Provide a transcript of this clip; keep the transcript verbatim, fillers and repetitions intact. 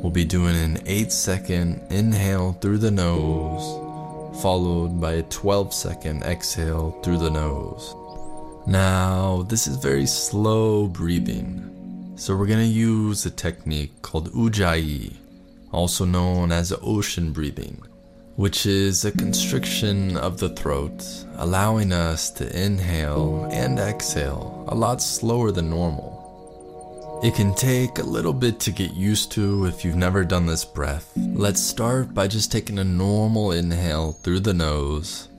we'll be doing an eight second inhale through the nose, followed by a twelve second exhale through the nose. Now, this is very slow breathing, so we're going to use a technique called Ujjayi, also known as ocean breathing, which is a constriction of the throat, allowing us to inhale and exhale a lot slower than normal. It can take a little bit to get used to if you've never done this breath. Let's start by just taking a normal inhale through the nose,